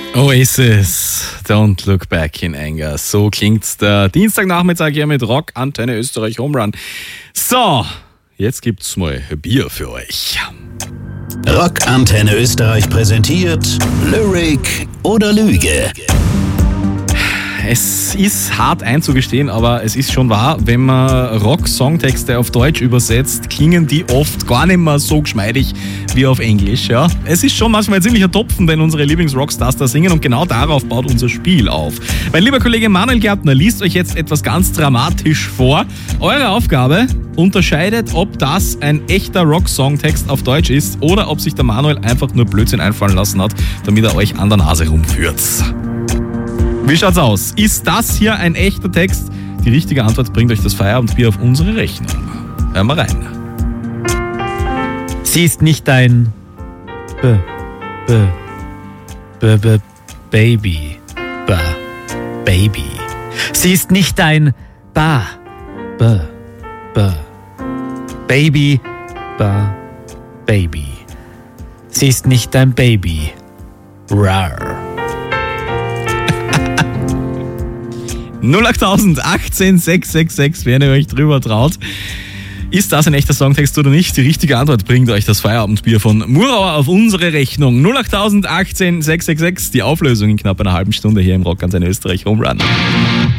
Oasis, Don't Look Back in Anger. So klingt's der Dienstagnachmittag hier mit Rock Antenne Österreich Home Run. So, jetzt gibt's mal Bier für euch. Rock Antenne Österreich präsentiert Lyric oder Lüge. Es ist hart einzugestehen, aber es ist schon wahr, wenn man Rock-Songtexte auf Deutsch übersetzt, klingen die oft gar nicht mehr so geschmeidig wie auf Englisch. Ja? Es ist schon manchmal ein ziemlicher Topfen, wenn unsere Lieblings-Rockstars da singen, und genau darauf baut unser Spiel auf. Mein lieber Kollege Manuel Gärtner liest euch jetzt etwas ganz dramatisch vor. Eure Aufgabe: unterscheidet, ob das ein echter Rock-Songtext auf Deutsch ist oder ob sich der Manuel einfach nur Blödsinn einfallen lassen hat, damit er euch an der Nase rumführt. Wie schaut's aus? Ist das hier ein echter Text? Die richtige Antwort bringt euch das Feierabendbier auf unsere Rechnung. Hören wir rein. Sie ist nicht dein Baby. Baby. Sie ist nicht dein Baby. Baby. Sie ist nicht dein Baby. Rar. 08000 18 666, wenn ihr euch drüber traut. Ist das ein echter Songtext oder nicht? Die richtige Antwort bringt euch das Feierabendbier von Murauer auf unsere Rechnung. 08000 18 666, die Auflösung in knapp einer halben Stunde hier im Rock Antenne Österreich Home Run.